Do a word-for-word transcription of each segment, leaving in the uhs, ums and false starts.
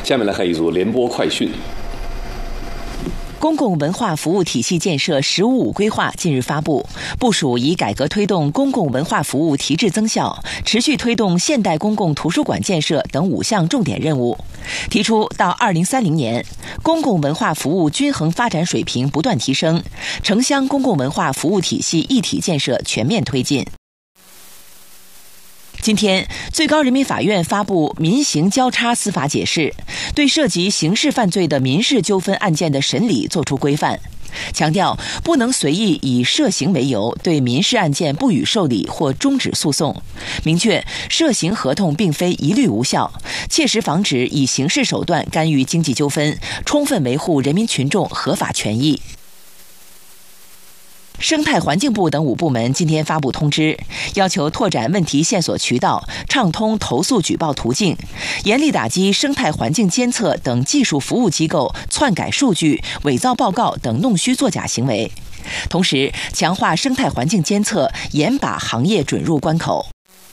下面来看一组联播快讯。 公共文化服务体系建设“十五五”规划近日发布，部署以改革推动公共文化服务提质增效，持续推动现代公共图书馆建设等五项重点任务。提出到二零三零年，公共文化服务均衡发展水平不断提升，城乡公共文化服务体系一体建设全面推进。今天，最高人民法院发布民刑交叉司法解释，对涉及刑事犯罪的民事纠纷案件的审理作出规范，强调不能随意以涉刑为由对民事案件不予受理或终止诉讼，明确涉刑合同并非一律无效，切实防止以刑事手段干预经济纠纷，充分维护人民群众合法权益。生态环境部等五部门今天发布通知，要求拓展问题线索渠道，畅通投诉举报途径，严厉打击生态环境监测等技术服务机构篡改数据、伪造报告等弄虚作假行为，同时强化生态环境监测，严把行业准入关口。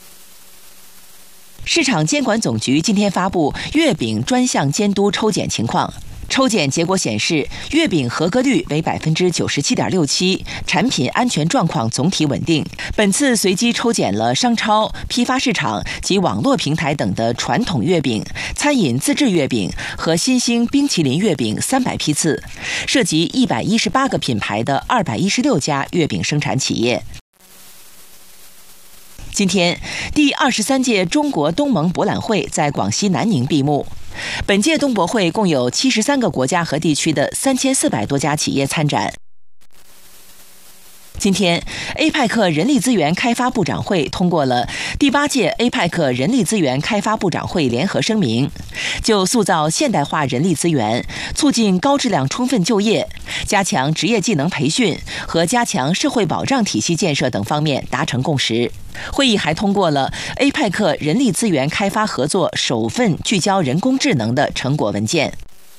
市场监管总局今天发布月饼专项监督抽检情况。抽检结果显示，月饼合格率为百分之九十七点六七，产品安全状况总体稳定。本次随机抽检了商超、批发市场及网络平台等的传统月饼、餐饮自制月饼和新兴冰淇淋月饼三百批次，涉及一百一十八个品牌的二百一十六家月饼生产企业。今天，第二十三届中国东盟博览会在广西南宁闭幕。本届东博会共有七十三个国家和地区的三千四百多家企业参展。今天 ，A P E C 人力资源开发部长会通过了第八届 A P E C 人力资源开发部长会联合声明，就塑造现代化人力资源、促进高质量充分就业、加强职业技能培训和加强社会保障体系建设等方面达成共识。会议还通过了 A P E C 人力资源开发合作首份聚焦人工智能的成果文件。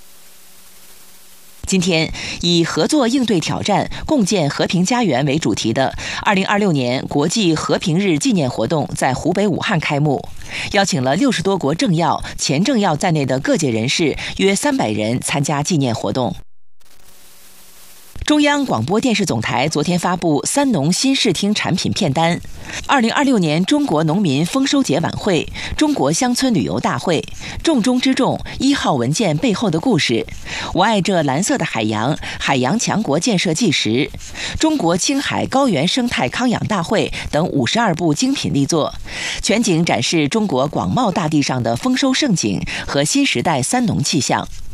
今天，以合作应对挑战，共建和平家园为主题的二零二六年国际和平日纪念活动在湖北武汉开幕，邀请了六十多国政要、前政要在内的各界人士约三百人参加纪念活动。中央广播电视总台昨天发布三农新视听产品片单，二零二六年中国农民丰收节晚会、中国乡村旅游大会、重中之重一号文件背后的故事、我爱这蓝色的海洋、海洋强国建设纪实、中国青海高原生态康养大会等五十二部精品力作，全景展示中国广袤大地上的丰收盛景和新时代三农气象。